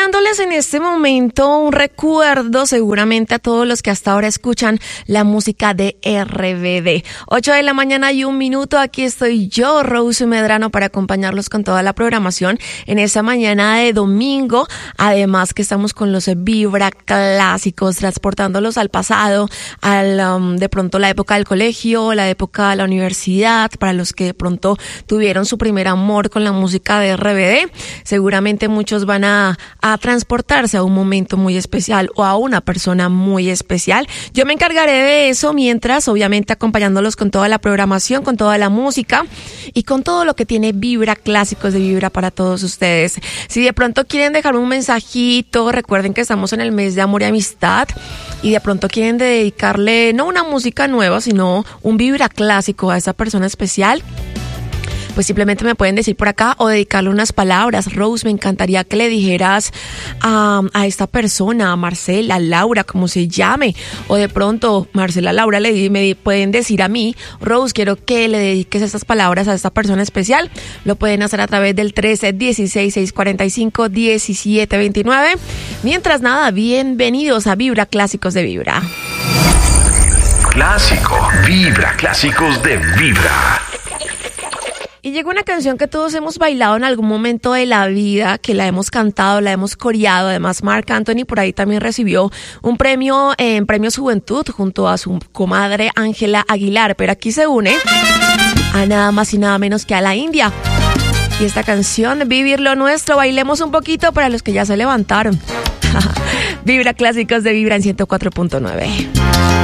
enviándoles en este momento un recuerdo seguramente a todos los que hasta ahora escuchan la música de RBD. 8 de la mañana y 1 minuto, aquí estoy yo, Rose Medrano, para acompañarlos con toda la programación en esta mañana de domingo. Además que estamos con los Vibra Clásicos, transportándolos al pasado, de pronto la época del colegio, la época de la universidad, para los que de pronto tuvieron su primer amor con la música de RBD. Seguramente muchos van a transportarse a un momento muy especial o a una persona muy especial. Yo me encargaré de eso mientras, obviamente, acompañándolos con toda la programación, con toda la música y con todo lo que tiene Vibra Clásicos de Vibra para todos ustedes. Si de pronto quieren dejarme un mensajito, recuerden que estamos en el mes de amor y amistad y de pronto quieren dedicarle no una música nueva, sino un Vibra Clásico a esa persona especial, pues simplemente me pueden decir por acá o dedicarle unas palabras. Rose, me encantaría que le dijeras a esta persona, a Marcela, Laura, como se llame, o de pronto Marcela, Laura, me pueden decir a mí, Rose, quiero que le dediques estas palabras a esta persona especial. Lo pueden hacer a través del 1316-645-1729. Mientras nada, bienvenidos a Vibra Clásicos de Vibra. Clásico, Vibra Clásicos de Vibra. Y llegó una canción que todos hemos bailado en algún momento de la vida, que la hemos cantado, la hemos coreado. Además, Marc Anthony por ahí también recibió un premio en Premios Juventud junto a su comadre Ángela Aguilar. Pero aquí se une a nada más y nada menos que a la India. Y esta canción, Vivir lo Nuestro, bailemos un poquito para los que ya se levantaron. Vibra Clásicos de Vibra en 104.9.